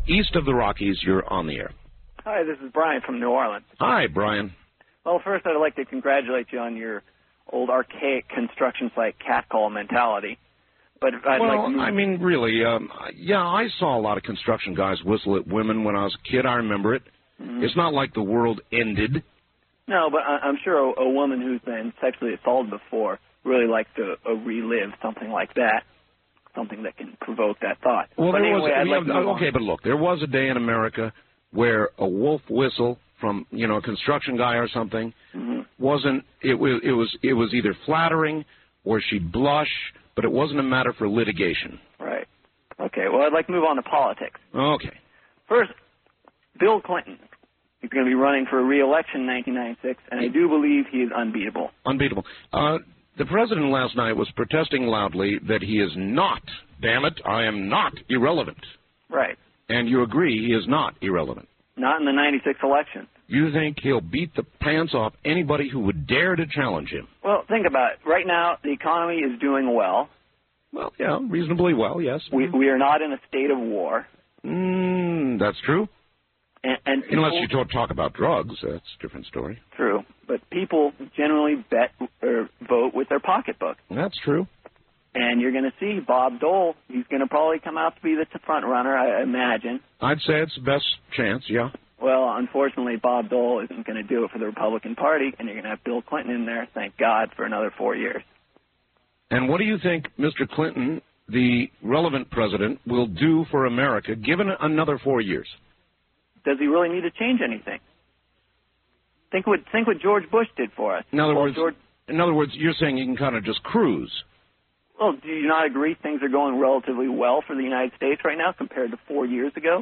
east of the Rockies. You're on the air. Hi, this is Brian from New Orleans. Hi, Brian. Well, first I'd like to congratulate you on your old archaic construction site catcall mentality. But I mean, really, yeah, I saw a lot of construction guys whistle at women when I was a kid. I remember it. Mm-hmm. It's not like the world ended. No, but I'm sure a woman who's been sexually assaulted before really likes to relive something like that, something that can provoke that thought. Well, but anyway, okay, but look, there was a day in America where a wolf whistle from, a construction guy or something wasn't. It was either flattering or she'd blush, but it wasn't a matter for litigation. Right. Okay. Well, I'd like to move on to politics. Okay. First, Bill Clinton. He's going to be running for re-election in 1996, and I do believe he is unbeatable. Unbeatable. The president last night was protesting loudly that he is not, damn it, I am not irrelevant. Right. And you agree he is not irrelevant. Not in the 96 election. You think he'll beat the pants off anybody who would dare to challenge him? Well, think about it. Right now, the economy is doing well. Well, yeah, reasonably well, yes. We are not in a state of war. That's true. And people, unless you talk about drugs, that's a different story. True, but people generally bet or vote with their pocketbook. That's true. And you're going to see Bob Dole. He's going to probably come out to be the front runner, I imagine. I'd say it's the best chance, yeah. Well, unfortunately, Bob Dole isn't going to do it for the Republican Party, and you're going to have Bill Clinton in there, thank God, for another 4 years. And what do you think Mr. Clinton, the relevant president, will do for America given another 4 years? Does he really need to change anything? Think what George Bush did for us. In other words, you're saying you can kind of just cruise. Well, do you not agree things are going relatively well for the United States right now compared to 4 years ago?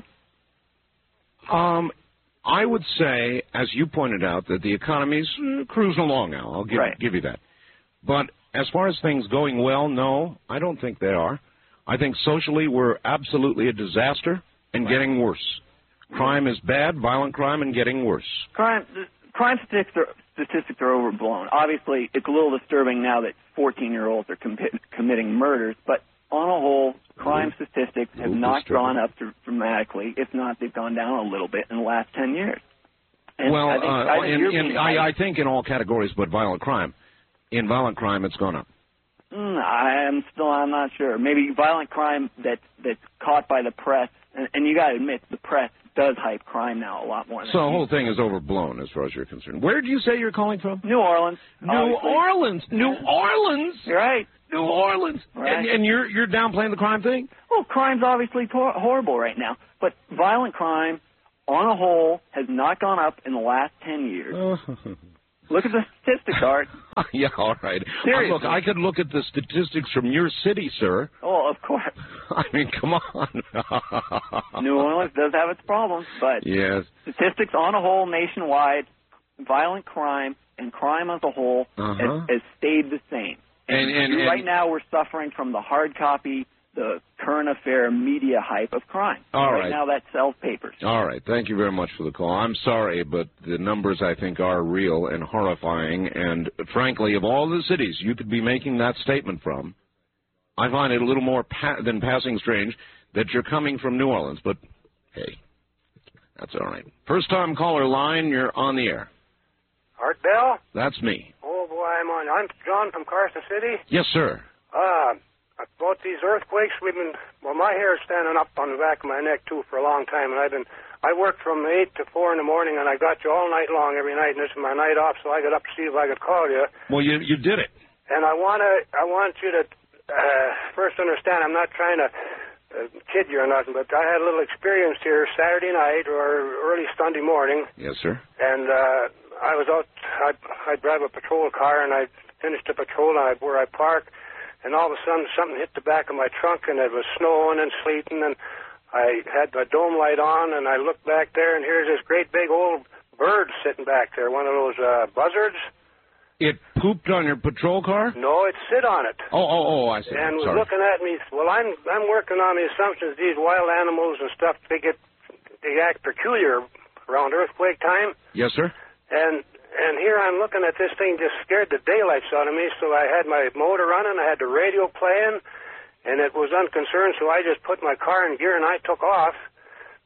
I would say, as you pointed out, that the economy's cruising along now. I'll give you that. But as far as things going well, no, I don't think they are. I think socially we're absolutely a disaster and getting worse. Crime is bad, violent crime, and getting worse. Crime statistics are overblown. Obviously, it's a little disturbing now that 14-year-olds are committing murders, but on a whole, crime statistics have not gone up dramatically. If not, they've gone down a little bit in the last 10 years. And well, I think in all categories but violent crime. In violent crime, it's gone up. I'm not sure. Maybe violent crime that's caught by the press, and you got to admit, the press does hype crime now a lot more. So the whole thing is overblown as far as you're concerned. Where did you say you're calling from? New Orleans. New Orleans. You're right. New Orleans. Right. And you're downplaying the crime thing? Well, crime's obviously horrible right now, but violent crime, on a whole, has not gone up in the last 10 years. Look at the statistics, Art. Yeah, all right. Seriously. Look, I could look at the statistics from your city, sir. Oh, of course. I mean, come on. New Orleans does have its problems, but yes. Statistics on a whole nationwide, violent crime and crime as a whole has stayed the same. And right now we're suffering from the hard copy, the current affair media hype of crime. Right now that sells papers. All right. Thank you very much for the call. I'm sorry, but the numbers, I think, are real and horrifying. And, frankly, of all the cities you could be making that statement from, I find it a little more than passing strange that you're coming from New Orleans. But, hey, that's all right. First-time caller line, you're on the air. Art Bell? That's me. Oh, boy, I'm John from Carson City. Yes, sir. About these earthquakes, my hair's standing up on the back of my neck, too, for a long time, and I worked from 8 to 4 in the morning, and I got you all night long every night, and this is my night off, so I got up to see if I could call you. Well, you did it. And I want you to first understand, I'm not trying to kid you or nothing, but I had a little experience here Saturday night or early Sunday morning. Yes, sir. And I was out, I drive a patrol car, and I finished the patrol where I park, and all of a sudden something hit the back of my trunk, and it was snowing and sleeting, and I had my dome light on, and I looked back there, and here's this great big old bird sitting back there, one of those buzzards. It pooped on your patrol car? No, it sit on it. Oh, I see. And was looking at me. Well, I'm working on the assumptions these wild animals and stuff, they act peculiar around earthquake time. Yes, sir. And here I'm looking at this thing, just scared the daylights out of me, so I had my motor running, I had the radio playing, and it was unconcerned, so I just put my car in gear and I took off.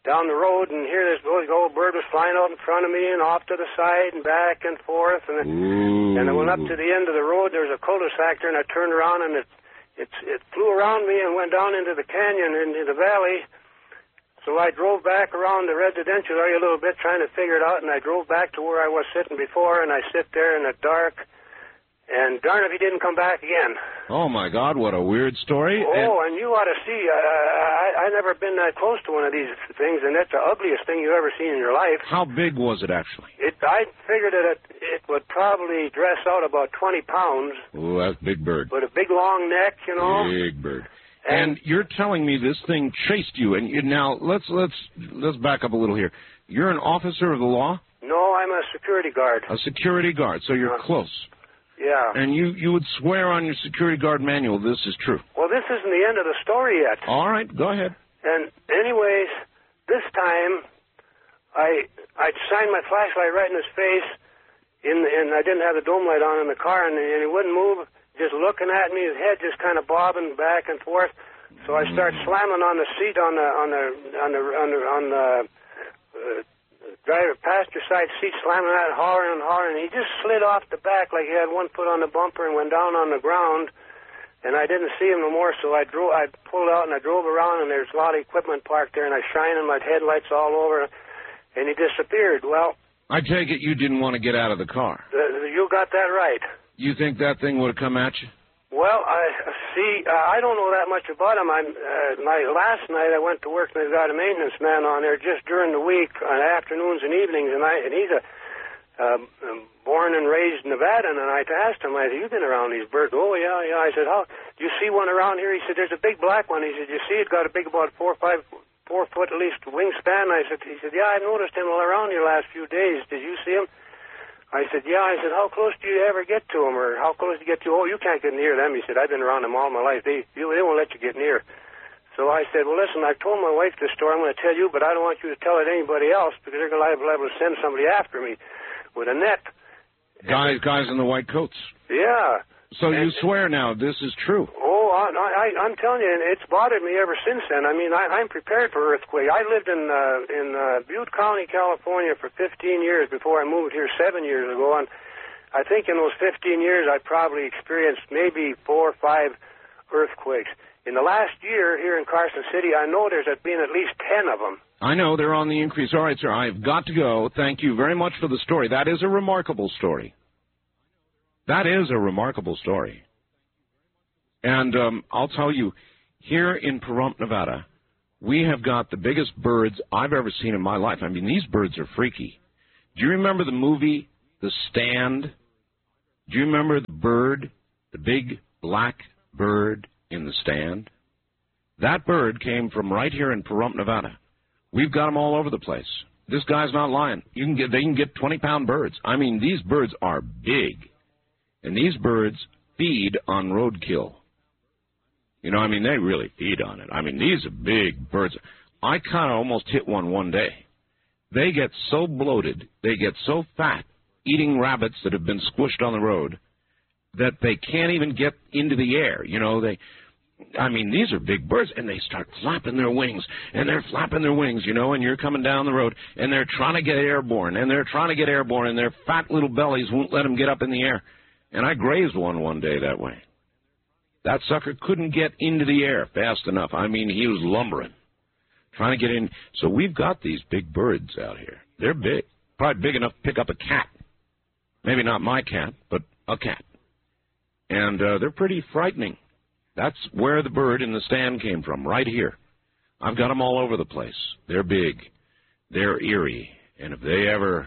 down the road, and here this old bird was flying out in front of me and off to the side and back and forth. And I went up to the end of the road. There was a cul-de-sac there, and I turned around, and it flew around me and went down into the canyon, into the valley. So I drove back around the residential area a little bit, trying to figure it out, and I drove back to where I was sitting before, and I sit there in the dark, and darn if he didn't come back again. Oh, my God, what a weird story. Oh, and you ought to see, I've never been that close to one of these things, and that's the ugliest thing you've ever seen in your life. How big was it, actually? I figured that it would probably dress out about 20 pounds. Oh, that's a big bird. With a big, long neck, you know. Big bird. And you're telling me this thing chased you, and now let's back up a little here. You're an officer of the law? No, I'm a security guard. A security guard, so you're close. Yeah. And you would swear on your security guard manual this is true. Well, this isn't the end of the story yet. All right, go ahead. And anyways, this time I shined my flashlight right in his face, and I didn't have the dome light on in the car, and he wouldn't move. Just looking at me, his head just kind of bobbing back and forth. So I start slamming on the seat on the driver passenger side seat, slamming that, hollering and hollering. He just slid off the back like he had one foot on the bumper and went down on the ground. And I didn't see him no more, so I pulled out and I drove around, and there's a lot of equipment parked there, and I shined my headlights all over, and he disappeared. Well, I take it you didn't want to get out of the car. You got that right. You think that thing would have come at you? Well, I don't know that much about him. Last night I went to work, and they've got a maintenance man on there just during the week, on afternoons and evenings, and he's born and raised Nevadan, and I asked him, "Have you been around these birds?" "Oh, yeah." I said, "How? Do you see one around here?" He said, "There's a big black one." He said, "You see it got a big, about 4 foot at least wingspan?" He said, "Yeah, I've noticed him all around here the last few days. Did you see him?" I said, "Yeah." I said, "How close do you ever get to them, or how close do you get to?" "Oh, you can't get near them." He said, "I've been around them all my life. They won't let you get near." So I said, "Well, listen, I've told my wife this story. I'm going to tell you, but I don't want you to tell it to anybody else, because they're going to be able to send somebody after me with a net." Guys in the white coats. Yeah. So you swear now this is true? Oh, I'm telling you, and it's bothered me ever since then. I mean, I'm prepared for earthquake. I lived in Butte County, California for 15 years before I moved here 7 years ago, and I think in those 15 years I probably experienced maybe 4 or 5 earthquakes. In the last year here in Carson City, I know there's been at least 10 of them. I know, they're on the increase. All right, sir, I've got to go. Thank you very much for the story. That is a remarkable story. That is a remarkable story. And I'll tell you, here in Pahrump, Nevada, we have got the biggest birds I've ever seen in my life. I mean, these birds are freaky. Do you remember the movie The Stand? Do you remember the bird, the big black bird in The Stand? That bird came from right here in Pahrump, Nevada. We've got them all over the place. This guy's not lying. They can get 20-pound birds. I mean, these birds are big. And these birds feed on roadkill. You know, I mean, they really feed on it. I mean, these are big birds. I kind of almost hit one day. They get so bloated, they get so fat, eating rabbits that have been squished on the road, that they can't even get into the air. You know, these are big birds, and they start flapping their wings, and they're flapping their wings, you know, and you're coming down the road, and they're trying to get airborne, and their fat little bellies won't let them get up in the air. And I grazed one day that way. That sucker couldn't get into the air fast enough. I mean, he was lumbering, trying to get in. So we've got these big birds out here. They're big, probably big enough to pick up a cat. Maybe not my cat, but a cat. And they're pretty frightening. That's where the bird in The Stand came from, right here. I've got them all over the place. They're big. They're eerie. And if they ever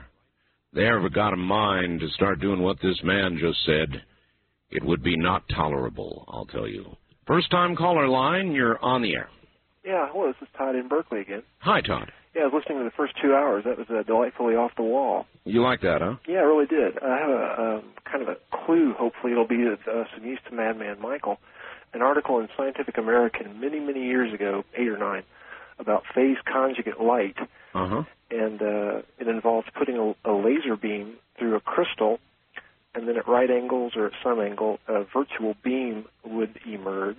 got a mind to start doing what this man just said, it would be not tolerable, I'll tell you. First-time caller line, you're on the air. Yeah, hello, this is Todd in Berkeley again. Hi, Todd. Yeah, I was listening to the first 2 hours. That was delightfully off the wall. You like that, huh? Yeah, I really did. I have a kind of a clue, hopefully it'll be some use to Madman Michael. An article in Scientific American many, many years ago, 8 or 9, about phase conjugate light. Uh-huh. And it involves putting a laser beam through a crystal, and then at right angles or at some angle, a virtual beam would emerge.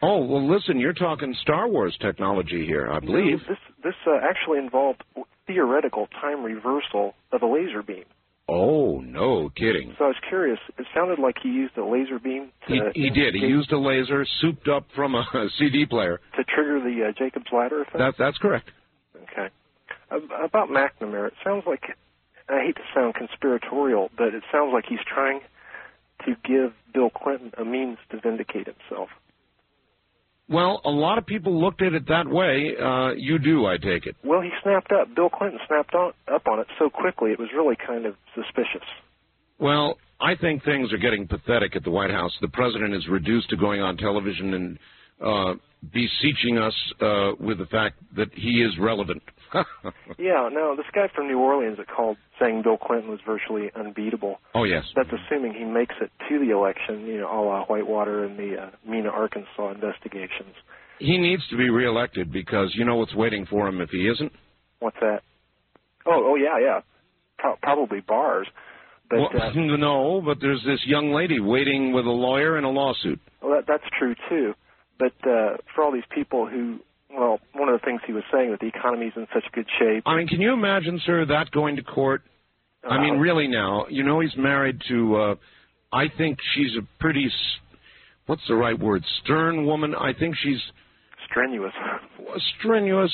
Oh, well, listen, you're talking Star Wars technology here, I believe. No, this actually involved theoretical time reversal of a laser beam. Oh, no kidding. So I was curious. It sounded like he used a laser beam. He did. He used a laser souped up from a CD player. To trigger the Jacob's Ladder effect? That's correct. Okay. About McNamara, it sounds like, I hate to sound conspiratorial, but it sounds like he's trying to give Bill Clinton a means to vindicate himself. Well, a lot of people looked at it that way. You do, I take it. Well, he snapped up. Bill Clinton snapped up on it so quickly, it was really kind of suspicious. Well, I think things are getting pathetic at the White House. The president is reduced to going on television and beseeching us with the fact that he is relevant. Yeah, no, this guy from New Orleans that called saying Bill Clinton was virtually unbeatable. Oh, yes. That's assuming he makes it to the election, you know, a la Whitewater and the Mena, Arkansas investigations. He needs to be reelected because you know what's waiting for him if he isn't? What's that? Oh, yeah. Probably bars. But, well, no, but there's this young lady waiting with a lawyer and a lawsuit. Well, that's true, too. But for all these people who, well, one of the things he was saying that the economy's in such good shape. I mean, can you imagine, sir, that going to court? I mean, really now, you know he's married to, I think she's a pretty, what's the right word, stern woman. I think she's... Strenuous. Strenuous,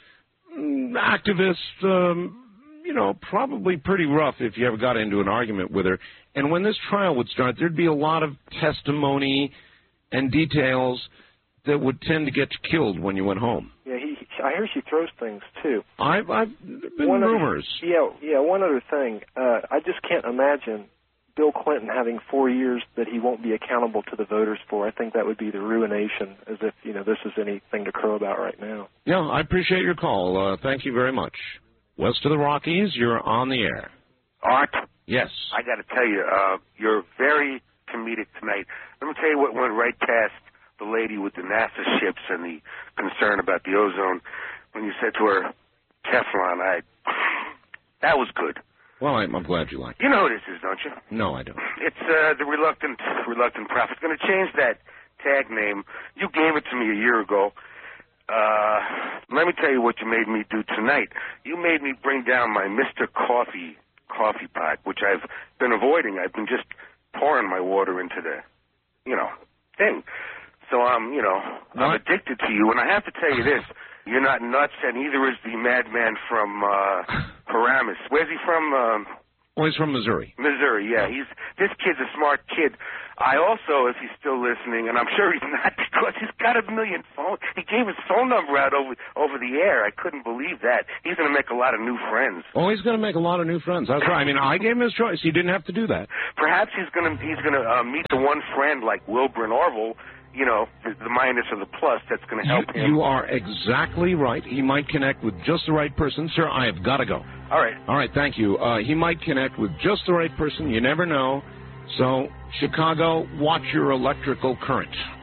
activist, you know, probably pretty rough if you ever got into an argument with her. And when this trial would start, there'd be a lot of testimony and details that would tend to get you killed when you went home. Yeah, I hear she throws things, too. I've been rumors. Yeah, one other thing. I just can't imagine Bill Clinton having 4 years that he won't be accountable to the voters for. I think that would be the ruination, as if, you know, this is anything to crow about right now. Yeah, I appreciate your call. Thank you very much. West of the Rockies, you're on the air. Art? Yes. I got to tell you, you're very comedic tonight. Let me tell you what went right past the lady with the NASA ships and the concern about the ozone when you said to her, Teflon, that was good. Well, I'm glad you like it. You know who this is, don't you? No, I don't. It's the Reluctant Prophet. Going to change that tag name. You gave it to me a year ago. Let me tell you what you made me do tonight. You made me bring down my Mr. Coffee pot, which I've been avoiding. I've been just pouring my water into the, thing. So I'm addicted to you. And I have to tell you this. You're not nuts, and neither is the madman from Paramus. Where's he from? Well, he's from Missouri. Missouri, yeah. This kid's a smart kid. I also, if he's still listening, and I'm sure he's not because he's got a million phones. He gave his phone number out over the air. I couldn't believe that. He's going to make a lot of new friends. Oh, he's going to make a lot of new friends. That's right. I mean, I gave him his choice. He didn't have to do that. Perhaps he's going to meet the one friend like Wilbur and Orville. The minus or the plus that's going to help him. You are exactly right. He might connect with just the right person. Sir, I have got to go. All right. All right, thank you. He might connect with just the right person. You never know. So, Chicago, watch your electrical current.